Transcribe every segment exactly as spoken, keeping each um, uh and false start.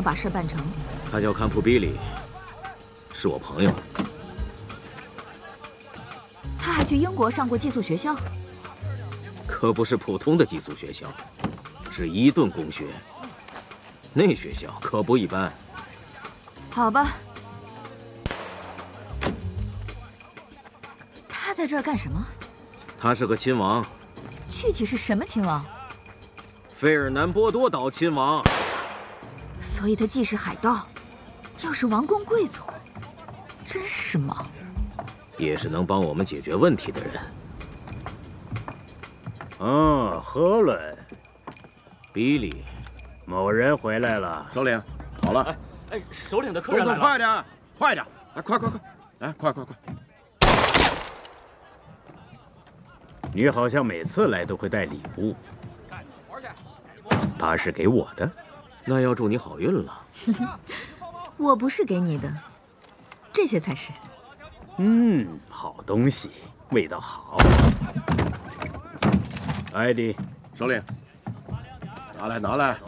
能把事办成？ 他叫坎普比利，是我朋友。 他还去英国上过寄宿学校？ 可不是普通的寄宿学校，是伊顿公学。那学校可不一般。 好吧。他在这儿干什么？ 他是个亲王。 具体是什么亲王？ 费尔南波多岛亲王。 所以他既是海盗，又是王公贵族，真是忙。 也是能帮我们解决问题的人。 哦，荷伦， 比利， 某人回来了。 首领，好了。 哎哎，首领的客动作人来了。 快点，快点！来，快快快，来，快快快！ 你好像每次来都会带礼物。他是给我的。 那要祝你好运了。 我不是给你的，这些才是。 嗯，好东西，味道好。艾迪， 首领，拿来拿来。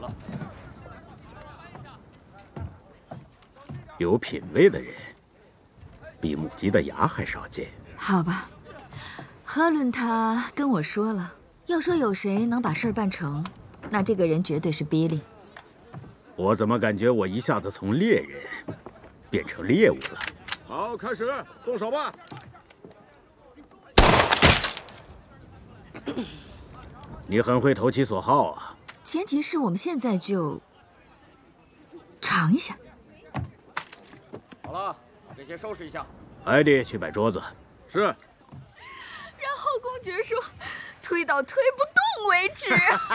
有品味的人，比母鸡的牙还少见。 好吧，赫伦他跟我说了，要说有谁能把事儿办成，那这个人绝对是比利。 我怎么感觉我一下子从猎人变成猎物了？ 好，开始动手吧。 你很会投其所好啊。 前提是我们现在就尝一下。 好了，把这些收拾一下。 艾迪，去摆桌子。 是。 然后公爵说，推到推不动为止。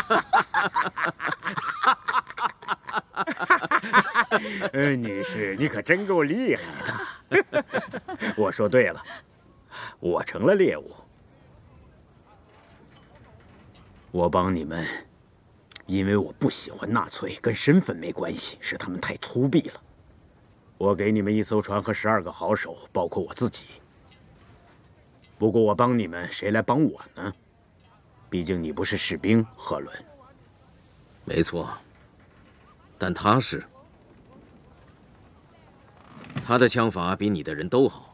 呃，女士，你可真够厉害的。我说对了，我成了猎物。我帮你们，因为我不喜欢纳粹，跟身份没关系，是他们太粗鄙了。我给你们一艘船和十二个好手，包括我自己。不过我帮你们，谁来帮我呢？毕竟你不是士兵，赫伦。 没错，但他是。他的枪法比你的人都好。